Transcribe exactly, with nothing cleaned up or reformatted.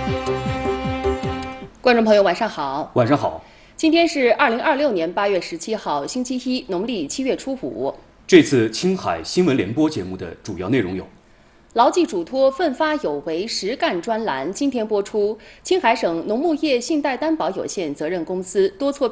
观众朋友，晚上好。 晚上好。 今天是二零二六年八月十七号，星期一，农历七月初五。 这次青海新闻联播节目的主要内容有： 牢记嘱托，奋发有为，实干专栏今天播出。青海省农牧业信贷担保有限责任公司多措